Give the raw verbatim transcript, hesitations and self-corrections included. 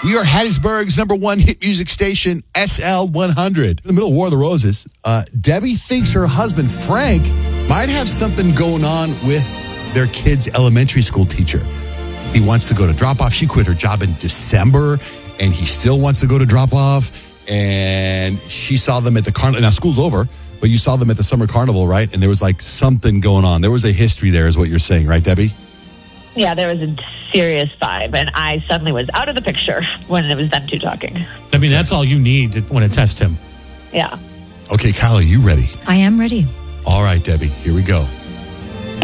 We are Hattiesburg's number one hit music station, S L one hundred. In the middle of War of the Roses, uh, Debbie thinks her husband, Frank, might have something going on with their kid's elementary school teacher. He wants to go to drop-off. She quit her job in December, and he still wants to go to drop-off. And she saw them at the carnival. Now, school's over, but you saw them at the summer carnival, right? And there was like something going on. There was a history there is what you're saying, right, Debbie? Yeah, there was a serious vibe, and I suddenly was out of the picture when it was them two talking. I mean, that's all you need to want to test him. Yeah. Okay, Kyle, are you ready? I am ready. All right, Debbie, here we go.